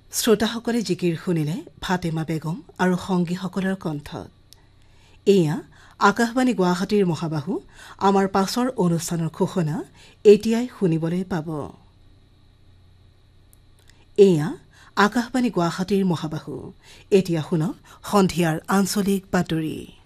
শ্ৰোতাসকলে জিকিৰ শুনিলে ফাতেমা বেগম আৰু সংগীসকলৰ কণ্ঠত। এয়া আকাশবাণী গুৱাহাটীৰ মহাবাহু। আমাৰ পাছৰ অনুষ্ঠানৰ ঘোষণা এতিয়াই শুনিবলৈ পাব। এয়া আকাশবাণী গুৱাহাটীৰ মহাবাহু। এতিয়া শুনক সন্ধিয়াৰ আঞ্চলিক বাতৰি।